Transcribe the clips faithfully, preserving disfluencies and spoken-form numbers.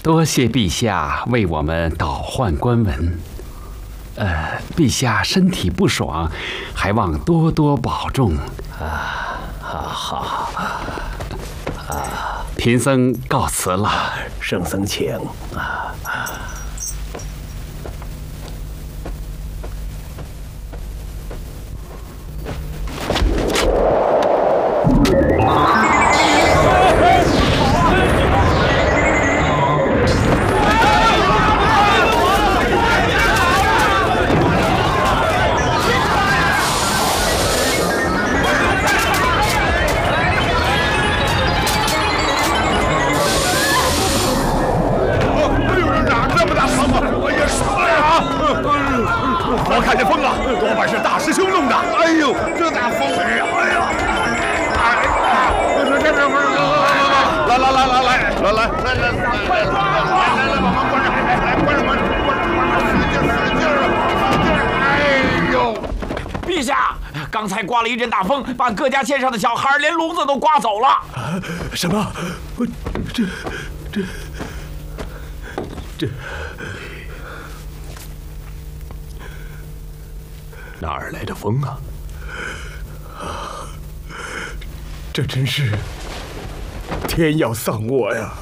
多谢陛下为我们倒换官文。呃，陛下身体不爽，还望多多保重。 啊，好好啊，贫僧告辞了。 圣僧请啊啊。 我看见风了，多半是大师兄弄的。哎呦，这大风！哎呀，哎呀！来来来来来来来来来来来来来，把门关上！来关上门，关上门，使劲使劲啊！使劲！哎呦！ 陛下，刚才刮了一阵大风，把各家线上的小孩连笼子都刮走了。 啊？什么？这这这。 哪儿来的风啊？ 这真是天要丧我呀！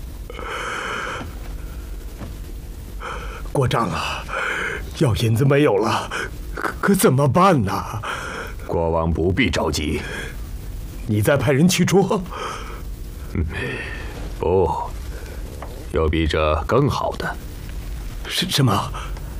国丈啊，药引子没有了，可可怎么办呢？ 国王不必着急， 你再派人去捉。 嗯，不，有比这更好的。 是什么？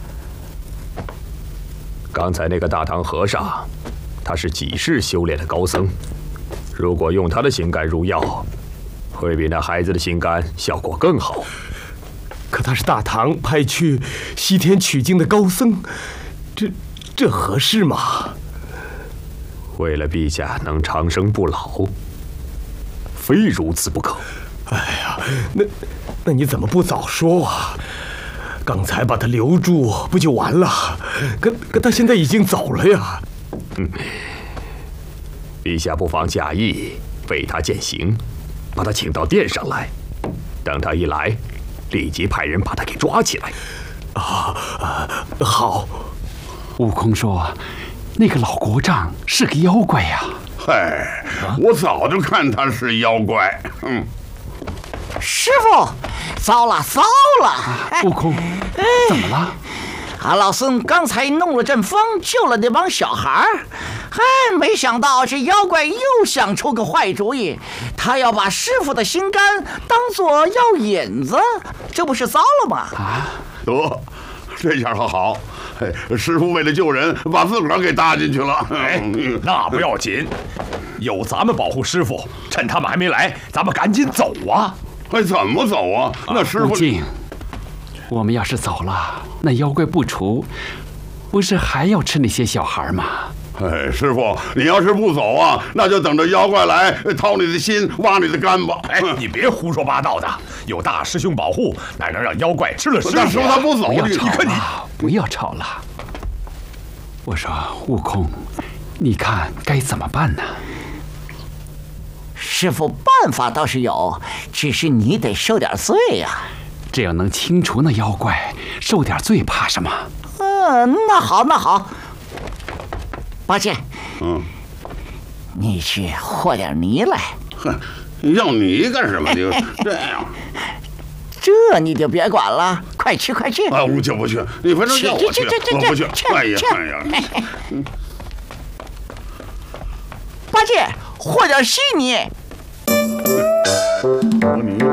刚才那个大唐和尚，他是几世修炼的高僧，如果用他的心肝入药，会比那孩子的心肝效果更好。 可他是大唐派去西天取经的高僧，这这合适吗？ 为了陛下能长生不老，非如此不可。 哎呀，那那你怎么不早说啊？ 刚才把他留住不就完了？可可他现在已经走了呀！ 嗯，陛下不妨假意为他饯行，把他请到殿上来。等他一来，立即派人把他给抓起来。 啊，好。 悟空说：“那个老国丈是个妖怪呀！” 嗨，我早就看他是妖怪。嗯。 师傅，糟了糟了！ 啊、悟空，怎么了？ 俺老孙刚才弄了阵风，救了那帮小孩儿，哎，没想到这妖怪又想出个坏主意，他要把师傅的心肝当做药引子，这不是糟了吗？ 啊， 得，这下可好，师傅为了救人，把自个儿给搭进去了。 哎，那不要紧，有咱们保护师傅，趁他们还没来，咱们赶紧走啊！ 哎，怎么走啊？那师傅， 我们要是走了，那妖怪不除，不是还要吃那些小孩吗？ 哎，师傅，你要是不走啊，那就等着妖怪来掏你的心，挖你的肝吧。 哎，你别胡说八道的，有大师兄保护，哪能让妖怪吃了师傅？ 大师傅他不走， 你看你不要吵了。我说，悟空，你看该怎么办呢？ 师傅，办法倒是有，只是你得受点罪呀、啊。 只要能清除那妖怪，受点罪怕什么？ 嗯，那好，那好。八戒， 嗯， 你去和点泥来。 哼，要泥干什么？你这样， 这你就别管了，快去，快去！ 啊，不去不去，你反正叫我去，我不去。哎呀，哎呀！ 八戒。和点稀泥。 和泥。